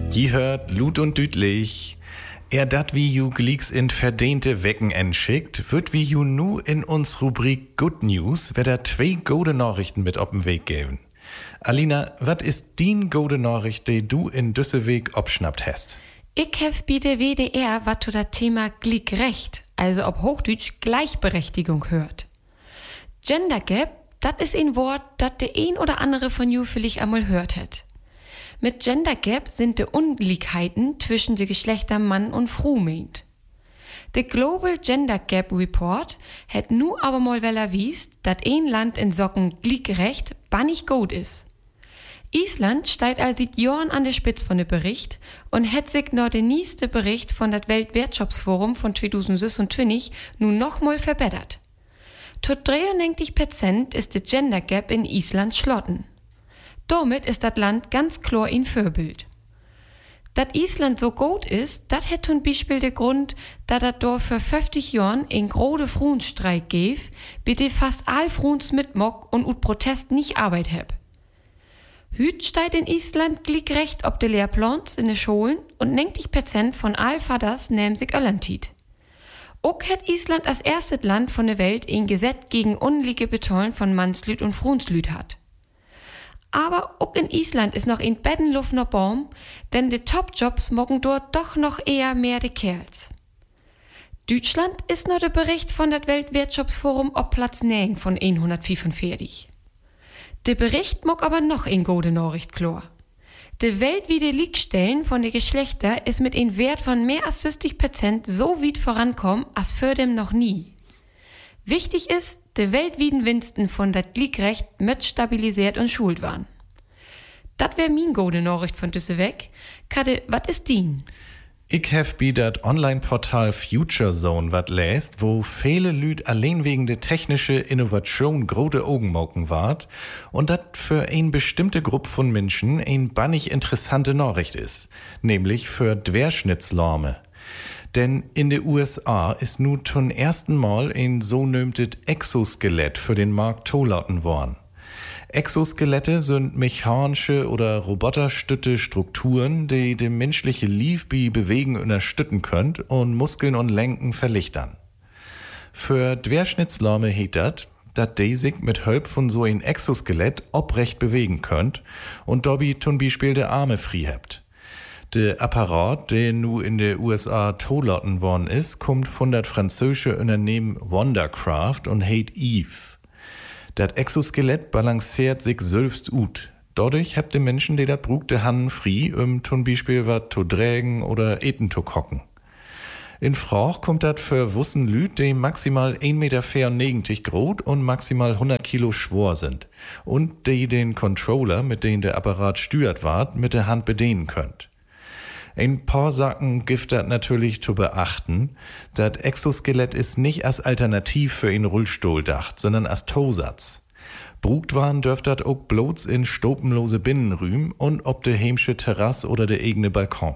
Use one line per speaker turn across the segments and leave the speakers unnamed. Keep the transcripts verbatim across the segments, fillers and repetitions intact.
Je hört Lut und Düdlich. Er dat wie ju Gleeks in verdehnte Wecken entschickt, wird wie ju nu in uns Rubrik Good News wieder zwei gute Nachrichten mit op'm Weg geben. Alina, wat ist din gute Nachricht, die du in Düsselweg obschnappt hast?
Ich hef bi der W D R wat zu das Thema Glickrecht, also ob Hochdeutsch Gleichberechtigung hört. Gender Gap, dat is ein Wort, dat de ein oder andere von ju vielleicht einmal hört hat. Mit Gender Gap sind de Ungleichheiten zwischen de Geschlechter Mann und Frau meint. De Global Gender Gap Report hat nu aber mal wel erwiesen, dat ein Land in Socken Glickrecht bannig gut is. Island steigt also seit Jahren an der Spitze von dem Bericht und hat sich noch der nächste Bericht von das Weltwirtschaftsforum von zwanzig sechsundzwanzig nun nochmal verbessert. Tot dreiundneunzig Prozent ist der Gender Gap in Island schlotten. Damit ist das Land ganz klar ein Vorbild. Dat Island so gut ist, dat hat zum Beispiel der Grund, dass das dort für fünfzig Jahren ein großer Frauenstreik gäb, bei dem fast all Frauens mitmock und ut Protest nicht Arbeit heb. Hüt steigt in Island Glickrecht ob de Lehrplans in de Schulen und neunzig Prozent von all Vaters nehmen sich Irlandtit. Auch hat Island als erstes Land von der Welt ein Gesetz gegen unliege Betonung von Mannslüt und Frauenslüt hat. Aber auch in Island ist noch ein Bettenluft noch Baum, denn die Topjobs mogen dort doch noch eher mehr de Kerls. Deutschland ist noch der Bericht von das Weltwirtschaftsforum ob Platz neun von hundertfünfundvierzig. Der Bericht mag aber noch ein gute Nachricht klar. Die weltweite Liegstellen von den Geschlechtern ist mit einem Wert von mehr als sechzig Prozent so weit vorankommen als für dem noch nie. Wichtig ist, die weltweiten Winsten von das Glickrecht mit stabilisiert und schult waren. Das wär min gute Nachricht von düsse weg. Kade, wat ist din?
Ich hef bi dat Online-Portal Future Zone wat läst, wo viele Lüd allein wegen der technische Innovation große Augen mocken ward und dat für ein bestimmte Gruppe von Menschen ein bannig interessante Nachricht ist, nämlich für Dwerschnittslorme. Denn in den U S A ist nun zum ersten Mal ein so nömtes Exoskelett für den Markt zulauten worden. Exoskelette sind mechanische oder roboterstützte Strukturen, die dem menschliche Lief bi Bewegen unterstützen könnt und Muskeln und Lenken verlichtern. Für Dwerschnittslorme heet dat, dat die sich mit Hilfe von so ein Exoskelett obrecht bewegen könnt und dabei zum Beispiel de Arme frei habt. Der Apparat, der nu in den U S A zulauten worden ist, kommt von dat französische Unternehmen Wondercraft und heet Eve. Dat Exoskelett balanciert sich selbst ut. Dadurch habt die Menschen, die dat brugt, de Hannen frei, um zum Beispiel wat zu drägen oder eten zu kochen. In Frauch kommt dat für wussen Lüd, die maximal ein Meter vierundneunzig groß und maximal hundert Kilo schwer sind. Und die den Controller, mit dem der Apparat steuert ward, mit der Hand bedienen könnt. Ein paar Sachen gibt dat natürlich zu beachten. Dat Exoskelett ist nicht als Alternativ für einen Rollstuhl dacht, sondern als Tosatz. Brugt waren dürft dat auch bloß in stopenlose Binnenrühm und ob de heimsche Terrasse oder de eigene Balkon.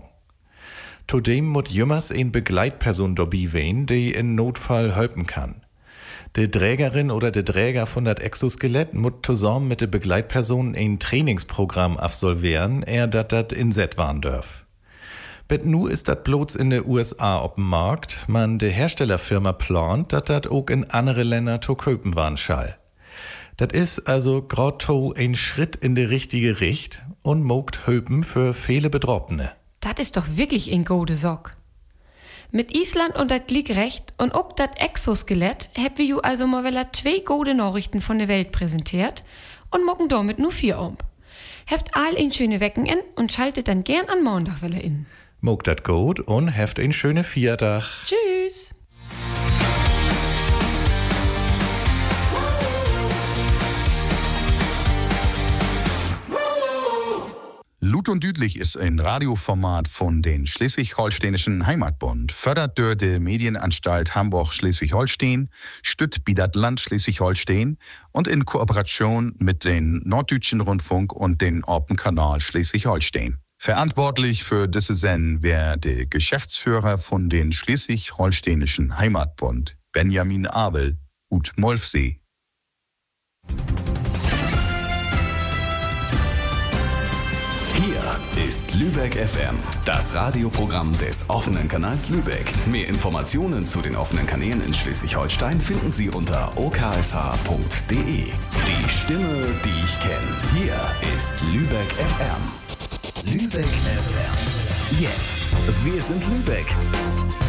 Zudem mut jümmers ein Begleitperson dobi wehen, die in Notfall helfen kann. De Trägerin oder de Träger von dat Exoskelett mut zusammen mit de Begleitperson ein Trainingsprogramm absolvieren, er dat dat inset waren dürf. Bet nu ist dat bloß in den U S A op'm Markt, man de Herstellerfirma plant, dat dat auch in andere Länder zu köpen waren schall. Dat is also grad to ein Schritt in die richtige Richt und mogt höpen für viele Betroffene.
Das ist doch wirklich ein gute Sock. Mit Island und dat Glickrecht und auch dat Exoskelett hab wir ju also mal wieder zwei gute Nachrichten von der Welt präsentiert und mocken damit nur vier um. Heft all ein schöne Wecken in und schaltet dann gern an Montag wieder in.
Mogt dat gut und heft ein schöne Viertag.
Tschüss.
Lut und Düdlich ist ein Radioformat von den Schleswig-Holsteinischen Heimatbund, fördert durch die Medienanstalt Hamburg-Schleswig-Holstein, stützt Bidat Land Schleswig-Holstein und in Kooperation mit den Norddeutschen Rundfunk und den Orpen-Kanal Schleswig-Holstein. Verantwortlich für diese Sendung wäre der Geschäftsführer von den Schleswig-Holsteinischen Heimatbund, Benjamin Abel, ut Molfsee.
Hier ist Lübeck F M, das Radioprogramm des offenen Kanals Lübeck. Mehr Informationen zu den offenen Kanälen in Schleswig-Holstein finden Sie unter o k s h punkt d e. Die Stimme, die ich kenne. Hier ist Lübeck F M. Lübeck F M. Jetzt. Wir sind Lübeck.